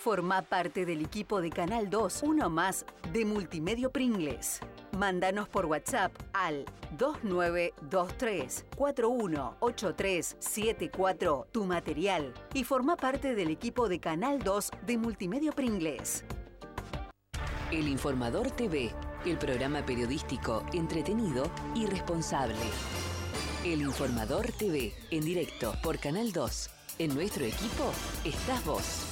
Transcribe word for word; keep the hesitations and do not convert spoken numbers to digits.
Formá parte del equipo de Canal dos, uno más de Multimedio Pringles. Mándanos por WhatsApp al dos nueve dos tres, cuatro uno ocho tres siete cuatro tu material y formá parte del equipo de Canal dos de Multimedio Pringles. El Informador T V, el programa periodístico entretenido y responsable. El Informador T V, en directo por Canal dos. En nuestro equipo estás vos.